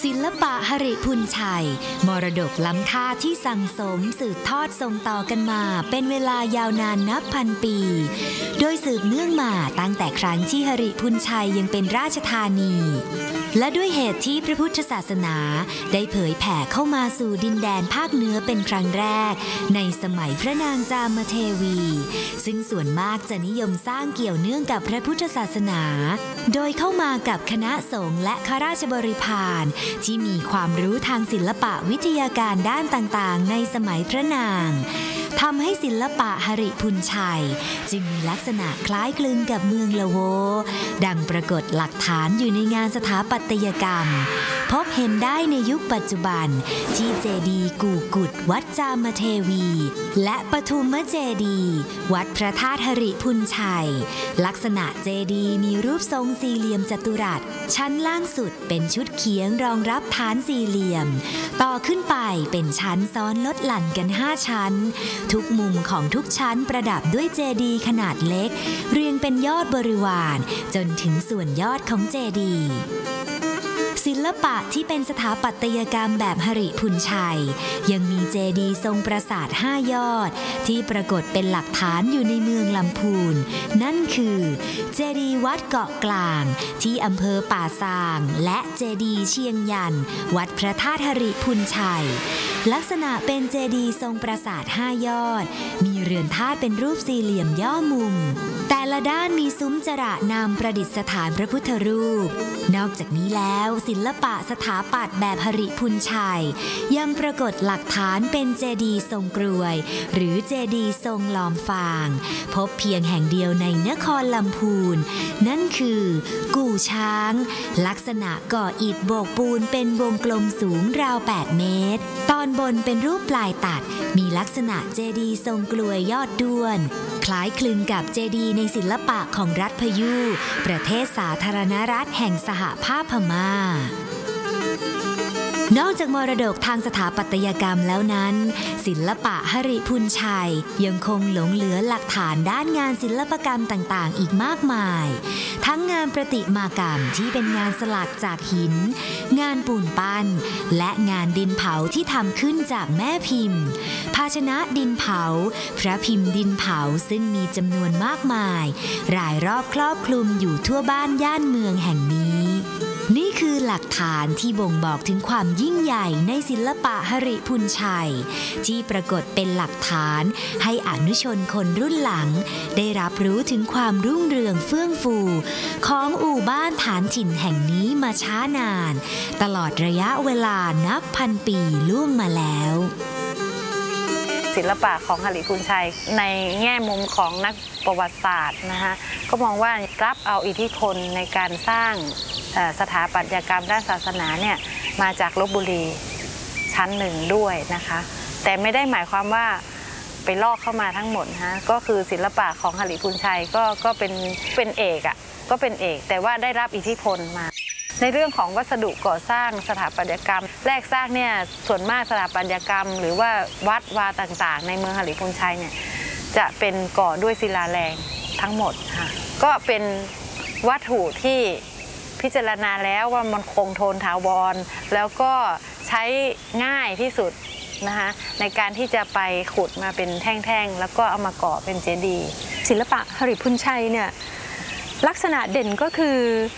ศิลปะหริพุนชัยมรดกล้ำค่าที่สั่งสมสืบทอดส่งต่อกันมาเป็นเวลายาวนานนับพันปีโดยสืบเนื่องมาตั้งแต่ครั้งที่หริพุนชัยยังเป็นราชธานีและด้วยเหตุที่พระพุทธศาสนาได้เผยแผ่เข้ามาสู่ดินแดนภาคเหนือเป็นครั้งแรกในสมัยพระนางจามเทวีซึ่งส่วนมากจะนิยมสร้างเกี่ยวเนื่องกับพระพุทธศาสนาโดยเข้ามากับคณะสงฆ์และข้าราชบริพารที่มีความรู้ทางศิลปะวิทยาการด้านต่างๆในสมัยพระนางทำให้ศิลปะหริพุนชัยจึงมีลักษณะคล้ายคลึงกับเมืองละโวดังปรากฏหลักฐานอยู่ในงานสถาปัตยกรรมพบเห็นได้ในยุคปัจจุบันที่เจดีย์กู่กุดวัดจามเทวีและปทุมเจดีย์วัดพระธาตุหริพุนชัยลักษณะเจดีย์มีรูปทรงสี่เหลี่ยมจัตุรัสชั้นล่างสุดเป็นชุดเขียงรองรับฐานสี่เหลี่ยมต่อขึ้นไปเป็นชั้นซ้อนลดหลั่นกัน5ชั้นทุกมุมของทุกชั้นประดับด้วยเจดีย์ขนาดเล็กเรียงเป็นยอดบริวารจนถึงส่วนยอดของเจดีย์ศิลปะที่เป็นสถาปัตยกรรมแบบหริพุนชัยยังมีเจดีย์ทรงปราสาท5ยอดที่ปรากฏเป็นหลักฐานอยู่ในเมืองลำพูนนั่นคือเจดีย์วัดเกาะกลางที่อำเภอป่าซางและเจดีย์เชียงยันวัดพระธาตุหริพุนชัยลักษณะเป็นเจดีย์ทรงปราสาท5ยอดมีเรือนธาตุเป็นรูปสี่เหลี่ยมย่อมุมแต่ละด้านมีซุ้มจระนำประดิษฐานพระพุทธรูปนอกจากนี้แล้วศิลปะสถาปัตย์แบบหริพุนชัยยังปรากฏหลักฐานเป็นเจดีย์ทรงกรวยหรือเจดีย์ทรงล้อมฟางพบเพียงแห่งเดียวในนครลำพูนนั่นคือกู่ช้างลักษณะก่ออิฐโบกปูนเป็นวงกลมสูงราว8 เมตรตอนบนเป็นรูปปลายตัดมีลักษณะเจดีย์ทรงกลวยยอดด้วนคล้ายคลึงกับเจดีย์ในศิลปะของรัฐพยูประเทศสาธารณรัฐแห่งสหภาพพม่านอกจากมรดกทางสถาปัตยกรรมแล้วนั้นศิลปะหริพุนชัยยังคงหลงเหลือหลักฐานด้านงานศิลปกรรมต่างๆอีกมากมายทั้งงานประติมากรรมที่เป็นงานสลักจากหินงานปูนปั้นและงานดินเผาที่ทำขึ้นจากแม่พิมพ์ภาชนะดินเผาพระพิมพ์ดินเผาซึ่งมีจำนวนมากมายรายรอบครอบคลุมอยู่ทั่วบ้านย่านเมืองแห่งนี้นี่คือหลักฐานที่บ่งบอกถึงความยิ่งใหญ่ในศิลปะหริพุนชัยที่ปรากฏเป็นหลักฐานให้อนุชนคนรุ่นหลังได้รับรู้ถึงความรุ่งเรืองเฟื่องฟูของอู่บ้านฐานถิ่นแห่งนี้มาช้านานตลอดระยะเวลานับพันปีล่วงมาแล้วศิลปะของหริพุนชัยในแง่มุมของนักประวัติศาสตร์นะคะก็มองว่ารับเอาอิทธิพลในการสร้างสถาปัตยกรรมด้านศาสนาเนี่ยมาจากลพบุรีชั้นหนึ่งด้วยนะคะแต่ไม่ได้หมายความว่าไปลอกเข้ามาทั้งหมดนะก็คือศิลปะของหริพุนชัยก็เป็นเอกก็เป็นเอกแต่ว่าได้รับอิทธิพลมาในเรื่องของวัสดุก่อสร้างสถาปัตยกรรมแรกสร้างเนี่ยส่วนมากสถาปัตยกรรมหรือว่าวัดวาต่างๆในเมืองหริพุนชัยเนี่ยจะเป็นก่อด้วยศิลาแรงทั้งหมดค่ะก็เป็นวัตถุที่พิจารณาแล้วว่ามันคงทนถาวรแล้วก็ใช้ง่ายที่สุดนะคะในการที่จะไปขุดมาเป็นแท่งๆแล้วก็เอามาก่อเป็นเจดีย์ศิลปะหริพุนชัยเนี่ยลักษณะเด่นก็คือ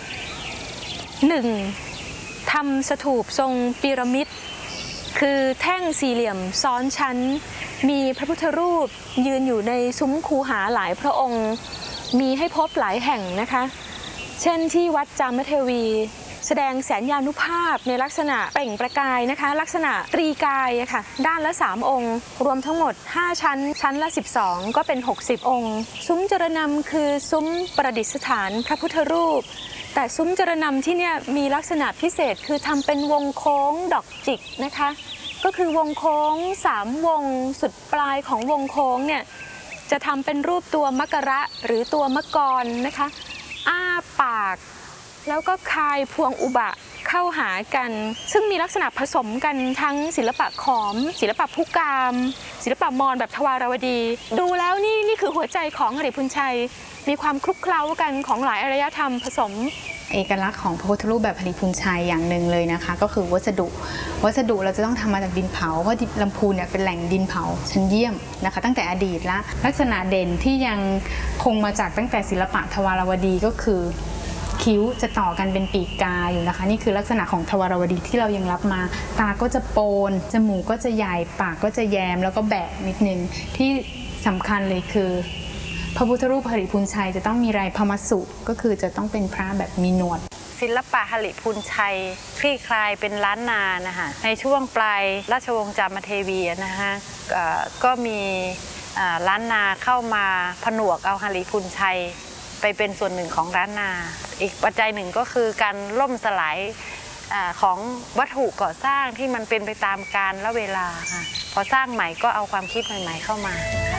1. ทำสถูปทรงพีระมิดคือแท่งสี่เหลี่ยมซ้อนชั้นมีพระพุทธรูปยืนอยู่ในซุ้มคูหาหลายพระองค์มีให้พบหลายแห่งนะคะเช่นที่วัดจามเทวีแสดงแสนยานุภาพในลักษณะเปล่งประกายนะคะลักษณะตรีกายค่ะด้านละ3 องค์รวมทั้งหมด5ชั้นชั้นละ12ก็เป็น60 องค์ซุ้มจรณำคือซุ้มประดิษฐานพระพุทธรูปแต่ซุ้มจรณำที่เนี่ยมีลักษณะพิเศษคือทำเป็นวงโค้งดอกจิกนะคะก็คือวงโค้ง3 วงสุดปลายของวงโค้งเนี่ยจะทำเป็นรูปตัวมกระหรือตัวมกรนะคะอ้าปากแล้วก็คายพวงอุบะเข้าหากันซึ่งมีลักษณะผสมกันทั้งศิลปะขอมศิลปะพุกามศิลปะมอญแบบทวารวดีดูแล้วนี่คือหัวใจของหริพุนชัยมีความคลุกเคล้ากันของหลายอารยธรรมผสมเอกลักษณ์ของพระพุทธรูปแบบหริพูนชัยอย่างหนึ่งเลยนะคะก็คือวัสดุเราจะต้องทำมาจากดินเผาเพราะลำพูนเนี่ยเป็นแหล่งดินเผาชั้นเยี่ยมนะคะตั้งแต่อดีตละลักษณะเด่นที่ยังคงมาจากตั้งแต่ศิลปะทวารวดีก็คือคิ้วจะต่อกันเป็นปีกกาอยู่นะคะนี่คือลักษณะของทวารวดีที่เรายังรับมาตาก็จะโปนจมูกก็จะใหญ่ปากก็จะแยมแล้วก็แบะนิดนึงที่สำคัญเลยคือพระพุทธรูปหริพูนชัยจะต้องมีลายพมัสสุก็คือจะต้องเป็นพระแบบมีหนวดศิลปะหริพูนชัยคลี่คลายเป็นล้านนานะคะในช่วงปลายราชวงศ์จามเทวีนะคะก็มีล้านนาเข้ามาผนวกเอาหริพูนชัยไปเป็นส่วนหนึ่งของล้านนาอีกปัจจัยหนึ่งก็คือการล่มสลายของวัตถุก่อสร้างที่มันเป็นไปตามกาลและเวลาค่ะพอสร้างใหม่ก็เอาความคิดใหม่ๆเข้ามา